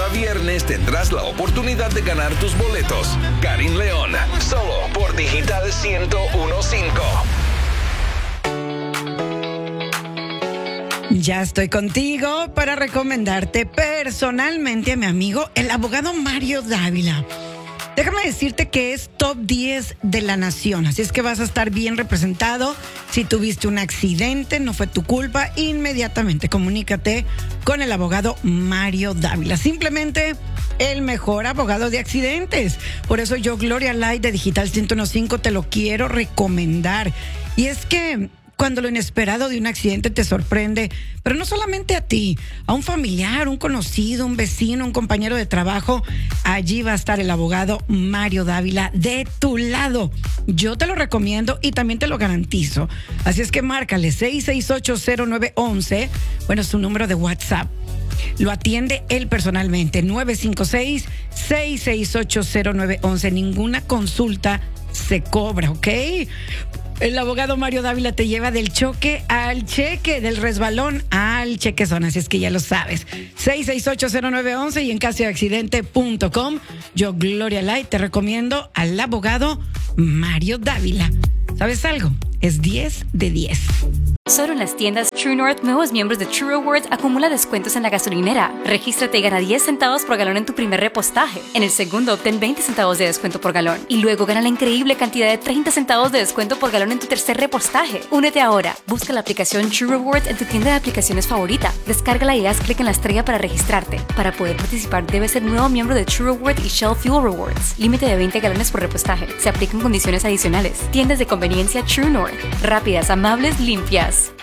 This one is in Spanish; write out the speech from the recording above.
viernes tendrás la oportunidad de ganar tus boletos. Karin León, solo por Digital 101.5. Ya estoy contigo para recomendarte personalmente a mi amigo, el abogado Mario Dávila. Déjame decirte que es top 10 de la nación, así es que vas a estar bien representado. Si tuviste un accidente, no fue tu culpa, inmediatamente comunícate con el abogado Mario Dávila. Simplemente el mejor abogado de accidentes. Por eso yo, Gloria Light de Digital 101.5, te lo quiero recomendar. Y es que cuando lo inesperado de un accidente te sorprende, pero no solamente a ti, a un familiar, un conocido, un vecino, un compañero de trabajo, allí va a estar el abogado Mario Dávila de tu lado. Yo te lo recomiendo y también te lo garantizo. Así es que márcale 6680911, bueno, es su número de WhatsApp. Lo atiende él personalmente, 956-6680911. Ninguna consulta se cobra, ¿ok? El abogado Mario Dávila te lleva del choque al cheque, del resbalón al chequezón, así es que ya lo sabes. 6680911 y en caso de accidente.com. Yo, Gloria Light, te recomiendo al abogado Mario Dávila. ¿Sabes algo? Es 10 de 10. Solo en las tiendas True North, nuevos miembros de True Rewards acumula descuentos en la gasolinera. Regístrate y gana 10 centavos por galón en tu primer repostaje. En el segundo, obtén 20 centavos de descuento por galón. Y luego gana la increíble cantidad de 30 centavos de descuento por galón en tu tercer repostaje. Únete ahora. Busca la aplicación True Rewards en tu tienda de aplicaciones favorita. Descárgala y haz clic en la estrella para registrarte. Para poder participar, debes ser nuevo miembro de True Rewards y Shell Fuel Rewards. Límite de 20 galones por repostaje. Se aplican condiciones adicionales. Tiendas de conveniencia True North. Rápidas, amables, limpias.